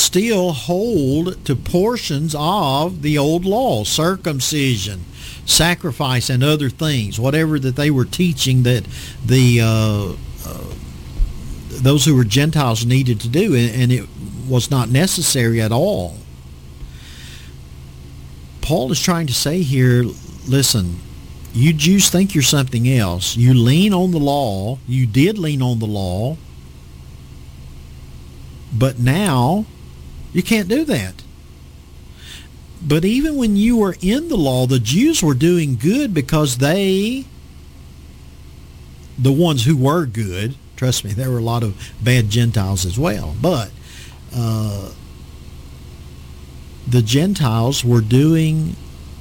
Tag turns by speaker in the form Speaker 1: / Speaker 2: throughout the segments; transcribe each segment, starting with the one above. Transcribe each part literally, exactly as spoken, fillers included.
Speaker 1: still hold to portions of the old law, circumcision, sacrifice, and other things, whatever that they were teaching that the uh, uh, those who were Gentiles needed to do, and it was not necessary at all. Paul is trying to say here, listen, you Jews think you're something else. You lean on the law. You did lean on the law. But now, you can't do that. But even when you were in the law, the Jews were doing good because they, the ones who were good, trust me, there were a lot of bad Gentiles as well, but uh, the Gentiles were doing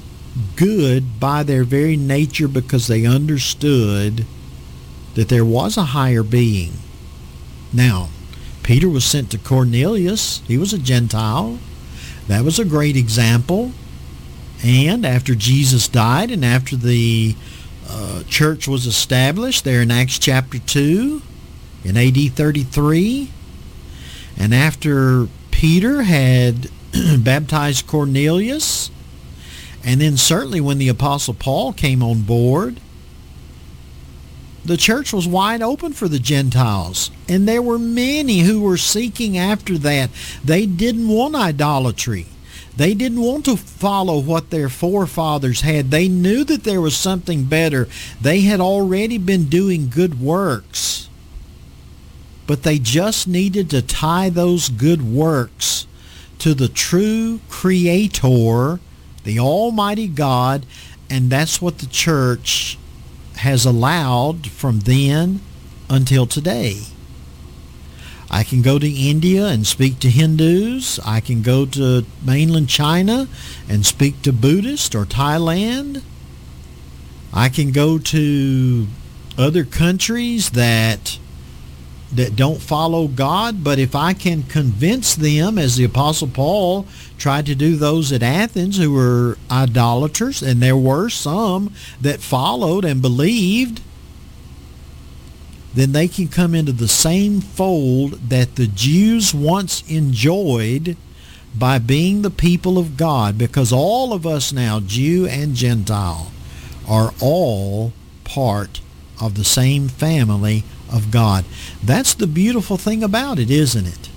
Speaker 1: good by their very nature because they understood that there was a higher being. Now, Peter was sent to Cornelius. He was a Gentile. That was a great example. And after Jesus died and after the uh, church was established there in Acts chapter two in A D thirty-three, and after Peter had baptized Cornelius, and then certainly when the Apostle Paul came on board, the church was wide open for the Gentiles. And there were many who were seeking after that. They didn't want idolatry. They didn't want to follow what their forefathers had. They knew that there was something better. They had already been doing good works. But they just needed to tie those good works to the true Creator, the Almighty God, and that's what the church has allowed from then until today. I can go to India and speak to Hindus. I can go to mainland China and speak to Buddhists or Thailand. I can go to other countries that that don't follow God, but if I can convince them, as the Apostle Paul tried to do those at Athens who were idolaters, and there were some that followed and believed, then they can come into the same fold that the Jews once enjoyed by being the people of God, because all of us now, Jew and Gentile, are all part of the same family of God. That's the beautiful thing about it, isn't it?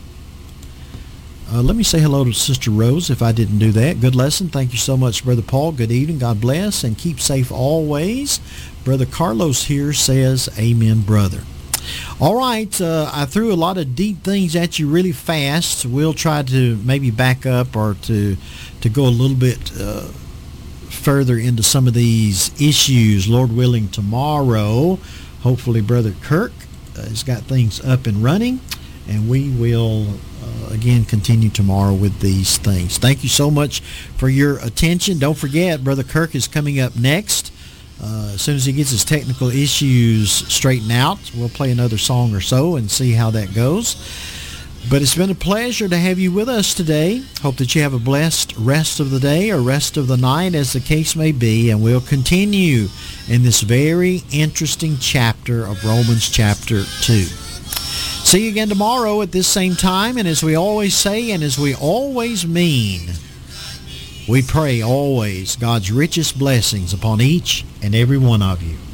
Speaker 1: Uh, let me say hello to Sister Rose if I didn't do that. Good lesson. Thank you so much, Brother Paul. Good evening. God bless and keep safe always. Brother Carlos here says, amen, brother. All right. Uh, I threw a lot of deep things at you really fast. We'll try to maybe back up or to, to go a little bit uh, further into some of these issues, Lord willing, tomorrow. Hopefully, Brother Kirk uh, has got things up and running, and we will, uh, again, continue tomorrow with these things. Thank you so much for your attention. Don't forget, Brother Kirk is coming up next. Uh, as soon as he gets his technical issues straightened out, we'll play another song or so and see how that goes. But it's been a pleasure to have you with us today. Hope that you have a blessed rest of the day or rest of the night, as the case may be, and we'll continue in this very interesting chapter of Romans chapter two. See you again tomorrow at this same time, and as we always say and as we always mean, we pray always God's richest blessings upon each and every one of you.